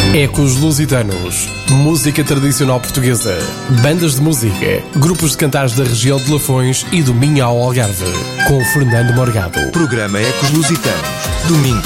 Ecos Lusitanos, música tradicional portuguesa, bandas de música, grupos de cantares da região de Lafões e do Minho ao Algarve, com Fernando Morgado. Programa Ecos Lusitanos, domingo